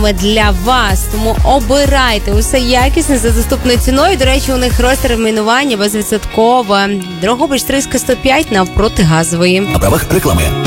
саме для вас. Тому обирайте усе якісне за доступною ціною. До речі, у них розтермінування безвідсоткове. Дрогобич 305 навпроти Газової. На правах реклами.